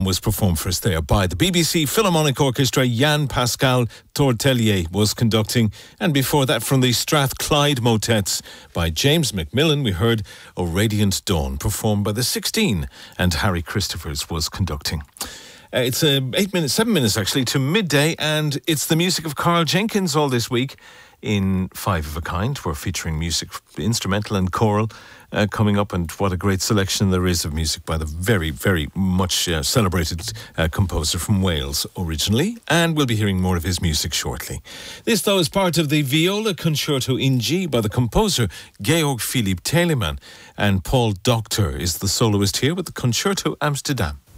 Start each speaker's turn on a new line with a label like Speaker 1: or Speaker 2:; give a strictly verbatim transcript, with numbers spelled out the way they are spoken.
Speaker 1: was performed for us there by the B B C Philharmonic Orchestra. Jan Pascal Tortelier was conducting, and before that from the Strathclyde Motets by James Macmillan we heard O Radiant Dawn, performed by the sixteen, and Harry Christophers was conducting. Uh, it's uh, eight minutes, seven minutes actually to midday, and it's the music of Carl Jenkins all this week in Five of a Kind. We're featuring music, instrumental and choral, uh, coming up, and what a great selection there is of music by the very, very much uh, celebrated uh, composer from Wales originally, and we'll be hearing more of his music shortly. This, though, is part of the Viola Concerto in G by the composer Georg Philipp Telemann, and Paul Doctor is the soloist here with the Concerto Amsterdam.